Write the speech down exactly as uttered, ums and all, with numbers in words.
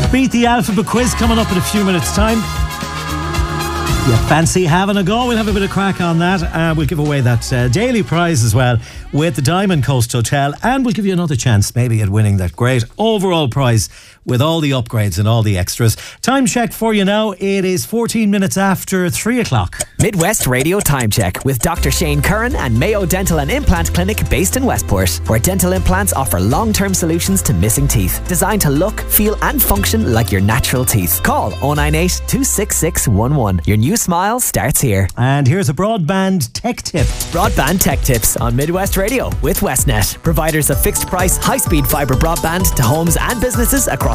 Beat the Alphabet quiz coming up in a few minutes' time. You fancy having a go? We'll have a bit of crack on that. Uh, we'll give away that uh, daily prize as well with the Diamond Coast Hotel, and we'll give you another chance maybe at winning that great overall prize with all the upgrades and all the extras. Time check for you now. It is fourteen minutes after three o'clock. Midwest Radio Time Check with Doctor Shane Curran and Mayo Dental and Implant Clinic based in Westport, where dental implants offer long-term solutions to missing teeth, designed to look, feel and function like your natural teeth. Call oh nine eight, two six six one one. Your new smile starts here. And here's a broadband tech tip. Broadband Tech Tips on Midwest Radio with Westnet, providers of fixed price, high-speed fibre broadband to homes and businesses across